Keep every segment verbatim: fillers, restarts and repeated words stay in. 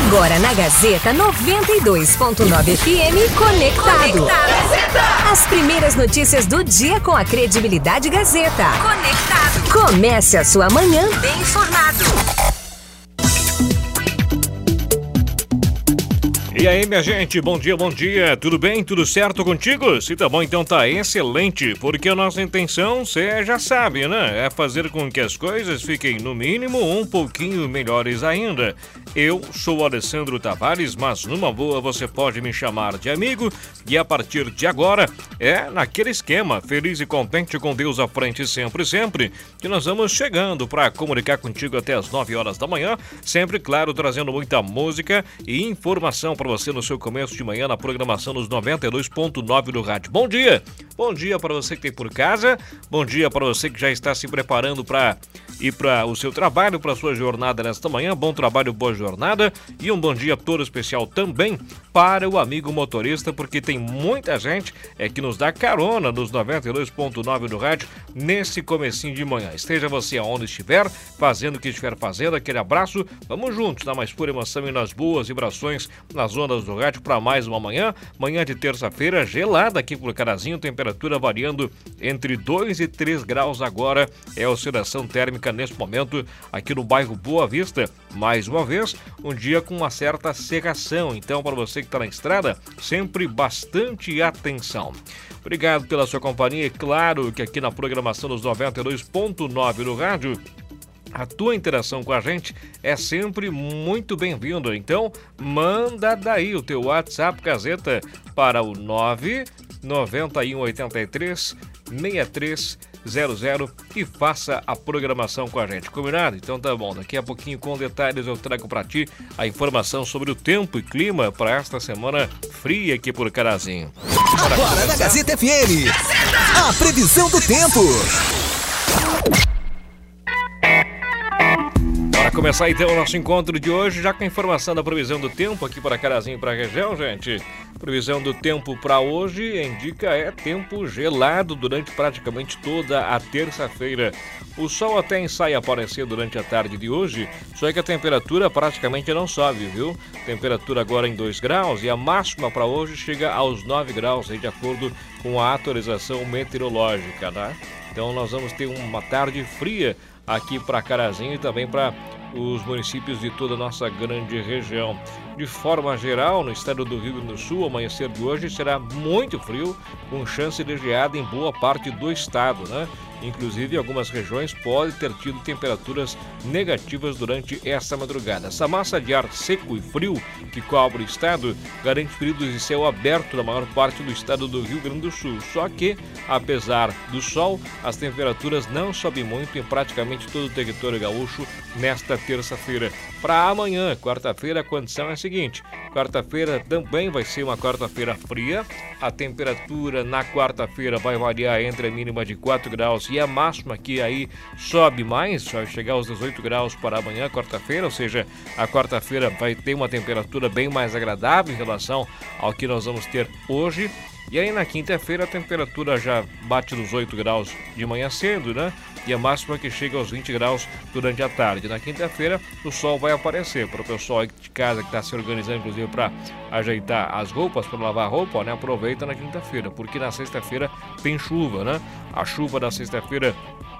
Agora na Gazeta noventa e dois ponto nove F M, Conectado. Conectado. As primeiras notícias do dia com a credibilidade Gazeta. Conectado. Comece a sua manhã bem informado. E aí, minha gente, bom dia, bom dia, tudo bem? Tudo certo contigo? Se tá bom, então tá excelente, porque a nossa intenção, você já sabe, né? É fazer com que as coisas fiquem, no mínimo, um pouquinho melhores ainda. Eu sou o Alessandro Tavares, mas numa boa você pode me chamar de amigo, e a partir de agora, é naquele esquema, feliz e contente com Deus à frente sempre, sempre, que nós vamos chegando para comunicar contigo até as nove horas da manhã, sempre, claro, trazendo muita música e informação para você no seu começo de manhã na programação dos noventa e dois ponto nove do rádio. Bom dia! Bom dia para você que tem por casa, bom dia para você que já está se preparando para ir para o seu trabalho, para a sua jornada nesta manhã, bom trabalho, boa jornada, e um bom dia todo especial também para o amigo motorista, porque tem muita gente é, que nos dá carona nos noventa e dois ponto nove do rádio nesse comecinho de manhã. Esteja você aonde estiver, fazendo o que estiver fazendo, aquele abraço, vamos juntos na mais pura emoção e nas boas vibrações nas ondas do rádio para mais uma manhã, manhã de terça-feira, gelada aqui por Carazinho, temperatura variando entre dois e três graus agora, é a oscilação térmica nesse momento aqui no bairro Boa Vista. Mais uma vez, um dia com uma certa cerração, então para você que está na estrada, sempre bastante atenção. Obrigado pela sua companhia e claro que aqui na programação dos noventa e dois ponto nove do rádio, a tua interação com a gente é sempre muito bem-vinda. Então, manda daí o teu WhatsApp Gazeta para o nove nove um oito três seis três zero zero e faça a programação com a gente. Combinado? Então tá bom. Daqui a pouquinho, com detalhes, eu trago para ti a informação sobre o tempo e clima para esta semana fria aqui por Carazinho. Agora na Gazeta F M, a previsão do tempo. Para começar então o nosso encontro de hoje, já com a informação da previsão do tempo aqui para Carazinho e para a região, gente. Previsão do tempo para hoje indica é tempo gelado durante praticamente toda a terça-feira. O sol até ensaia aparecer durante a tarde de hoje, só que a temperatura praticamente não sobe, viu? Temperatura agora em dois graus e a máxima para hoje chega aos nove graus, aí, de acordo com a atualização meteorológica, né? Então nós vamos ter uma tarde fria aqui para Carazinho e também para os municípios de toda a nossa grande região. De forma geral, no estado do Rio Grande do Sul, o amanhecer de hoje será muito frio, com chance de geada em boa parte do estado, né? Inclusive, algumas regiões podem ter tido temperaturas negativas durante essa madrugada. Essa massa de ar seco e frio que cobre o estado garante períodos de céu aberto na maior parte do estado do Rio Grande do Sul. Só que, apesar do sol, as temperaturas não sobem muito em praticamente todo o território gaúcho nesta terça-feira. Para amanhã, quarta-feira, a condição é a seguinte. Quarta-feira também vai ser uma quarta-feira fria. A temperatura na quarta-feira vai variar entre a mínima de quatro graus e a máxima que aí sobe mais, vai chegar aos dezoito graus para amanhã, quarta-feira, ou seja, a quarta-feira vai ter uma temperatura bem mais agradável em relação ao que nós vamos ter hoje. E aí na quinta-feira a temperatura já bate nos oito graus de manhã cedo, né? E a máxima que chega aos vinte graus durante a tarde. Na quinta-feira o sol vai aparecer. Para o pessoal de casa que está se organizando, inclusive, para ajeitar as roupas, para lavar a roupa, né? Aproveita na quinta-feira, porque na sexta-feira tem chuva, né? A chuva da sexta-feira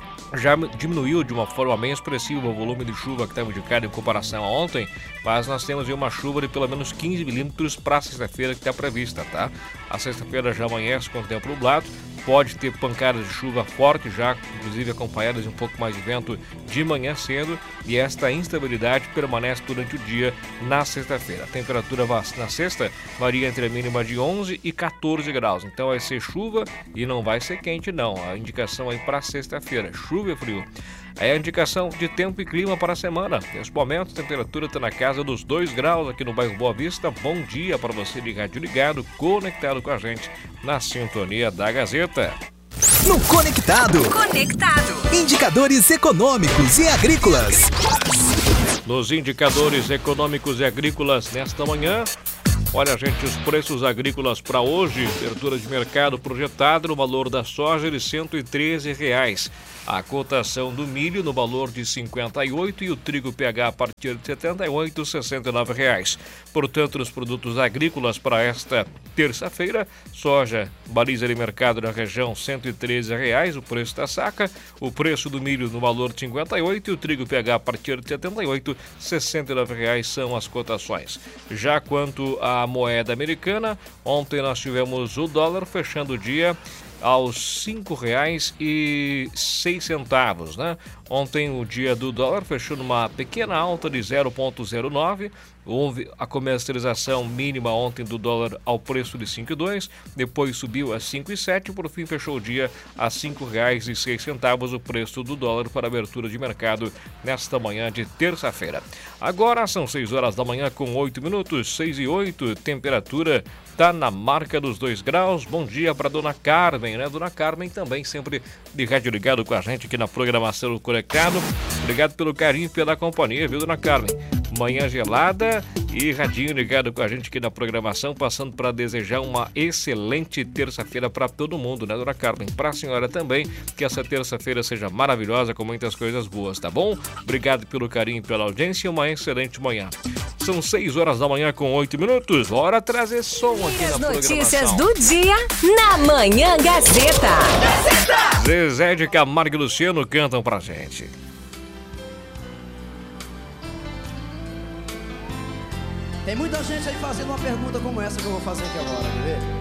já diminuiu de uma forma bem expressiva o volume de chuva que estava indicado em comparação a ontem, mas nós temos aí uma chuva de pelo menos quinze milímetros para a sexta-feira que está prevista, tá? A sexta-feira já amanhece com tempo nublado, pode ter pancadas de chuva forte já, inclusive acompanhadas de um pouco mais de vento de manhã cedo, e esta instabilidade permanece durante o dia na sexta-feira. A temperatura na sexta varia entre a mínima de onze e quatorze graus, então vai ser chuva e não vai ser quente não. A indicação aí para sexta-feira, chuva e frio. É a indicação de tempo e clima para a semana. Nesse momento, a temperatura está na casa dos dois graus aqui no bairro Boa Vista. Bom dia para você de rádio ligado, conectado com a gente na sintonia da Gazeta. No Conectado. Conectado. Indicadores econômicos e agrícolas. Nos indicadores econômicos e agrícolas nesta manhã, Olha, gente, os preços agrícolas para hoje, abertura de mercado projetado no valor da soja de cento e treze reais. A cotação do milho no valor de cinquenta e oito e o trigo P H a partir de setenta e oito, sessenta e nove reais. Portanto, nos produtos agrícolas para esta terça-feira, soja, baliza de mercado na região cento e treze reais, o preço da saca, o preço do milho no valor de cinquenta e oito e o trigo P H a partir de setenta e oito, sessenta e nove reais são as cotações. Já quanto à moeda americana, ontem nós tivemos o dólar fechando o dia aos cinco reais e seis centavos, né? Ontem o dia do dólar fechou numa pequena alta de zero vírgula zero nove. Houve a comercialização mínima ontem do dólar ao preço de cinco vírgula dois, depois subiu a cinco vírgula sete, por fim fechou o dia a cinco reais e seis centavos o preço do dólar para abertura de mercado nesta manhã de terça-feira. Agora são seis horas da manhã com oito minutos, seis e oito, temperatura está na marca dos dois graus. Bom dia para dona Carmen, né? Dona Carmen também sempre de rádio ligado com a gente aqui na programação do Conectado. Obrigado pelo carinho e pela companhia, viu, dona Carmen? Manhã gelada e radinho ligado com a gente aqui na programação, passando para desejar uma excelente terça-feira para todo mundo, né, dona Carmen? Para a senhora também, que essa terça-feira seja maravilhosa com muitas coisas boas, tá bom? Obrigado pelo carinho e pela audiência e uma excelente manhã. São seis horas da manhã com oito minutos, hora trazer som aqui na programação. As notícias do dia na Manhã Gazeta. Gazeta! Zezé de Camargo e Luciano cantam pra gente. Tem muita gente aí fazendo uma pergunta como essa que eu vou fazer aqui agora, quer ver?